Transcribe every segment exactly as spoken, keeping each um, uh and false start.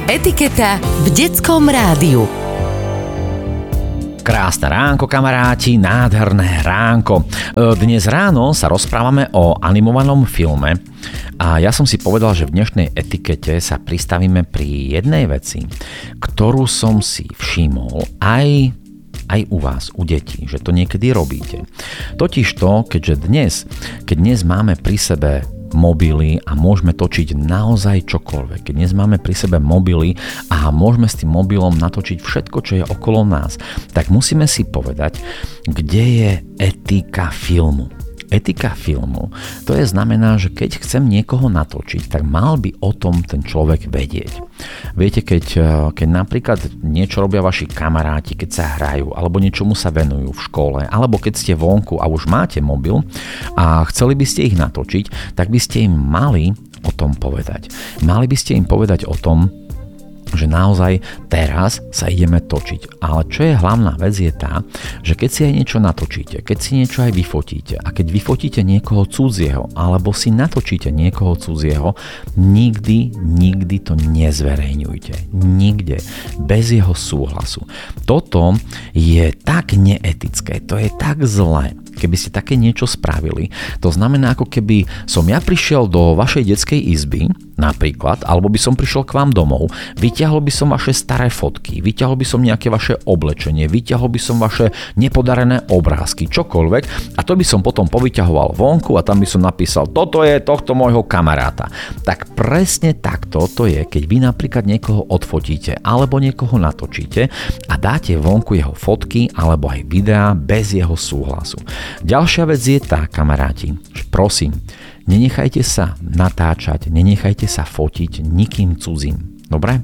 Etiketa v detskom rádiu. Krásne ránko, kamaráti, nádherné ránko. Dnes ráno sa rozprávame o animovanom filme a ja som si povedal, že v dnešnej etikete sa pristavíme pri jednej veci, ktorú som si všimol aj, aj u vás, u detí, že to niekedy robíte. Totižto, keďže dnes, keď dnes máme pri sebe mobily a môžeme točiť naozaj čokoľvek. Keď dnes máme pri sebe mobily a môžeme s tým mobilom natočiť všetko, čo je okolo nás, tak musíme si povedať, kde je etika filmu. Etika filmu, to je znamená, že keď chcem niekoho natočiť, tak mal by o tom ten človek vedieť. Viete, keď, keď napríklad niečo robia vaši kamaráti, keď sa hrajú, alebo niečomu sa venujú v škole, alebo keď ste vonku a už máte mobil a chceli by ste ich natočiť, tak by ste im mali o tom povedať. Mali by ste im povedať o tom, že naozaj teraz sa ideme točiť. Ale čo je hlavná vec je tá, že keď si aj niečo natočíte, keď si niečo aj vyfotíte a keď vyfotíte niekoho cudzieho alebo si natočíte niekoho cudzieho, nikdy, nikdy to nezverejňujte. Nikde. Bez jeho súhlasu. Toto je tak neetické, to je tak zlé. Keby ste také niečo spravili, to znamená, ako keby som ja prišiel do vašej detskej izby, napríklad, alebo by som prišiel k vám domov, vyťahol by som vaše staré fotky, vyťahol by som nejaké vaše oblečenie, vyťahol by som vaše nepodarené obrázky, čokoľvek a to by som potom povyťahoval vonku a tam by som napísal, toto je tohto môjho kamaráta. Tak presne takto to je, keď vy napríklad niekoho odfotíte alebo niekoho natočíte a dáte vonku jeho fotky alebo aj videá bez jeho súhlasu. Ďalšia vec je tá, kamaráti, že prosím, nenechajte sa natáčať, nenechajte sa fotiť nikým cudzím. Dobre?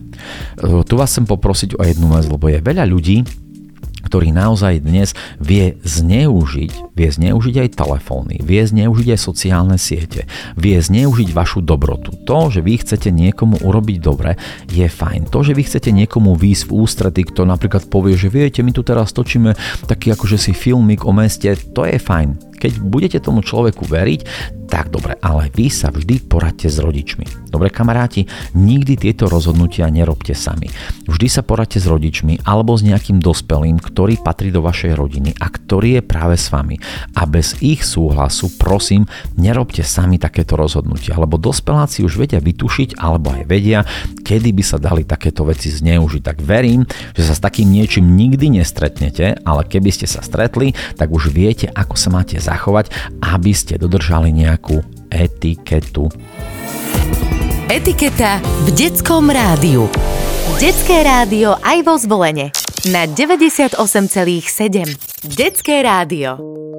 Tu vás chcem poprosiť o jednu vec, lebo je veľa ľudí, ktorý naozaj dnes vie zneužiť, vie zneužiť aj telefóny, vie zneužiť aj sociálne siete, vie zneužiť vašu dobrotu. To, že vy chcete niekomu urobiť dobre, je fajn. To, že vy chcete niekomu výjsť v ústrety, kto napríklad povie, že viete, my tu teraz točíme taký akože si filmik o meste, to je fajn. Keď budete tomu človeku veriť, tak dobre, ale vy sa vždy poradte s rodičmi. Dobre, kamaráti, nikdy tieto rozhodnutia nerobte sami. Vždy sa poradte s rodičmi alebo s nejakým dospelým, ktorý patrí do vašej rodiny a ktorý je práve s vami. A bez ich súhlasu, prosím, nerobte sami takéto rozhodnutia, lebo dospeláci už vedia vytušiť alebo aj vedia, kedy by sa dali takéto veci zneužiť. Tak verím, že sa s takým niečím nikdy nestretnete, ale keby ste sa stretli, tak už viete, ako sa máte zachovať, aby ste dodržali nejakú etiketu. Etiketa v detskom rádiu. Detské rádio aj vo Zvolene. Na deväťdesiatosem celých sedem. Detské rádio.